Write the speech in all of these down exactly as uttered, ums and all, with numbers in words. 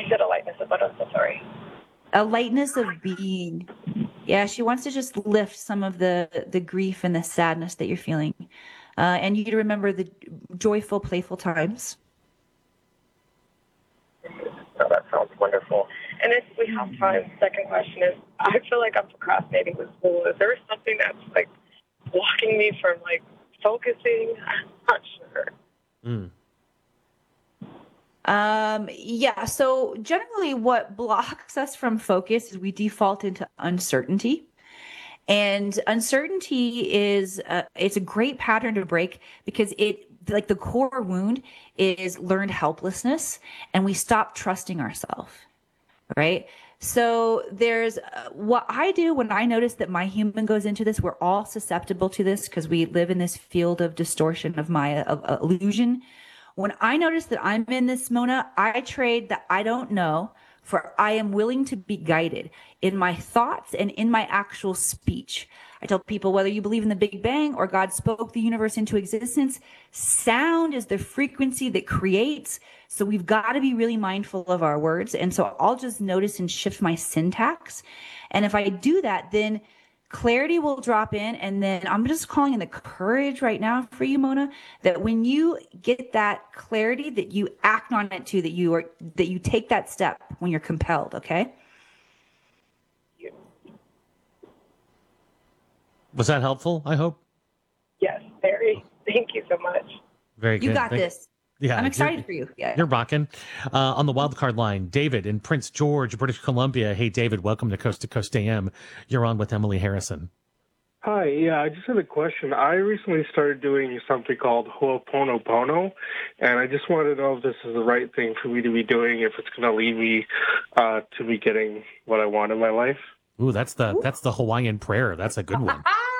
You said a lightness of what? I'm so sorry. A lightness of being. Yeah, she wants to just lift some of the the grief and the sadness that you're feeling, uh, and you to remember the joyful, playful times. Oh, that sounds wonderful. And if we have time, second question is, I feel like I'm procrastinating with school. Is there something that's like blocking me from like focusing? I'm not sure. Mm. Um, yeah, so generally what blocks us from focus is we default into uncertainty. And uncertainty is uh, it's a great pattern to break because it like the core wound is learned helplessness and we stop trusting ourselves, right? So there's uh, what I do when I notice that my human goes into this, we're all susceptible to this because we live in this field of distortion of Maya, of uh, illusion. When I notice that I'm in this, Mona, I trade that I don't know for I am willing to be guided in my thoughts and in my actual speech. I tell people whether you believe in the Big Bang or God spoke the universe into existence, sound is the frequency that creates. So we've got to be really mindful of our words. And so I'll just notice and shift my syntax. And if I do that, then clarity will drop in. And then I'm just calling in the courage right now for you, Mona, that when you get that clarity, that you act on it too, that you are, that you take that step when you're compelled. Okay. Was that helpful? I hope. Yes, very. Thank you so much. Very good. You got Thank- this. Yeah, I'm excited you're- for you. Yeah. You're rocking. Uh, on the wild card line, David in Prince George, British Columbia. Hey, David, welcome to Coast to Coast A M. You're on with Emily Harrison. Hi, yeah, I just had a question. I recently started doing something called Ho'oponopono, and I just wanted to know if this is the right thing for me to be doing, if it's going to lead me uh, to be getting what I want in my life. Ooh, that's the that's the Hawaiian prayer. That's a good one.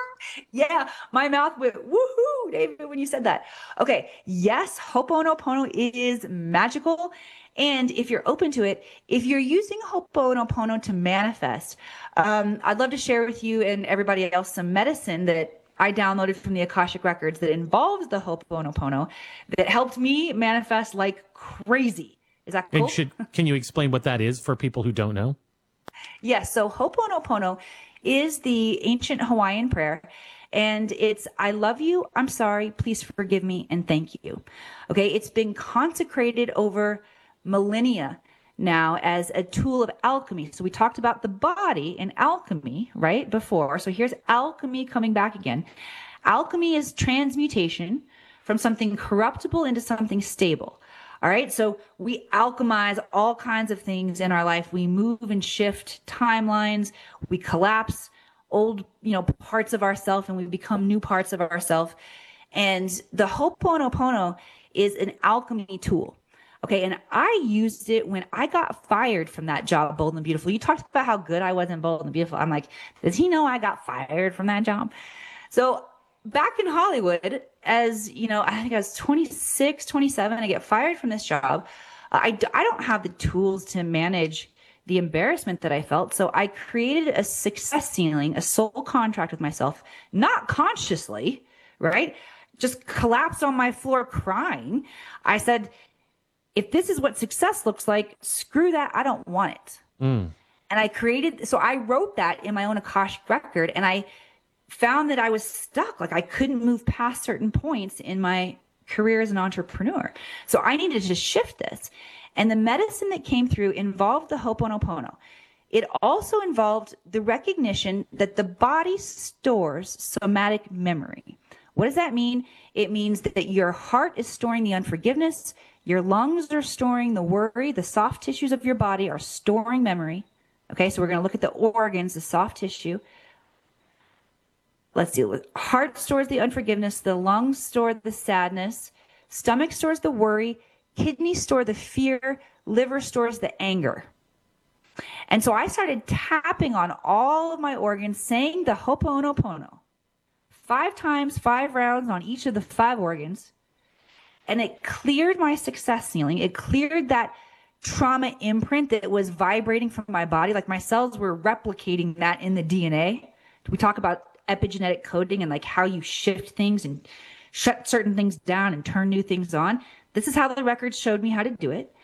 Yeah, my mouth went woohoo, David, when you said that. Okay, yes, Ho'oponopono is magical. And if you're open to it, if you're using Ho'oponopono to manifest, um, I'd love to share with you and everybody else some medicine that I downloaded from the Akashic Records that involves the Ho'oponopono that helped me manifest like crazy. Is that cool? And should can you explain what that is for people who don't know? Yes. So Ho'oponopono is the ancient Hawaiian prayer. And it's, I love you, I'm sorry, please forgive me, and thank you. Okay. It's been consecrated over millennia now as a tool of alchemy. So we talked about the body and alchemy, right, before. So here's alchemy coming back again. Alchemy is transmutation from something corruptible into something stable. All right. So we alchemize all kinds of things in our life. We move and shift timelines. We collapse old, you know, parts of ourself and we become new parts of ourself. And the Ho'oponopono is an alchemy tool. Okay. And I used it when I got fired from that job, Bold and Beautiful. You talked about how good I was in Bold and Beautiful. I'm like, does he know I got fired from that job? So back in Hollywood, as you know, I think I was twenty-six, twenty-seven, I get fired from this job. Uh, I, I don't have the tools to manage the embarrassment that I felt. So I created a success ceiling, a soul contract with myself, not consciously, right? Just collapsed on my floor crying. I said, if this is what success looks like, screw that. I don't want it. Mm. And I created, so I wrote that in my own Akashic record and I found that I was stuck. Like I couldn't move past certain points in my career as an entrepreneur. So I needed to shift this. And the medicine that came through involved the Ho'oponopono. It also involved the recognition that the body stores somatic memory. What does that mean? It means that your heart is storing the unforgiveness, your lungs are storing the worry, the soft tissues of your body are storing memory. Okay, so we're going to look at the organs, the soft tissue. Let's deal with heart stores the unforgiveness, the lungs store the sadness, stomach stores the worry, kidneys store the fear, liver stores the anger. And so I started tapping on all of my organs, saying the Ho'oponopono five times, five rounds on each of the five organs. And it cleared my success ceiling. It cleared that trauma imprint that was vibrating from my body. Like my cells were replicating that in the D N A. We talk about epigenetic coding and like how you shift things and shut certain things down and turn new things on. This is how the records showed me how to do it.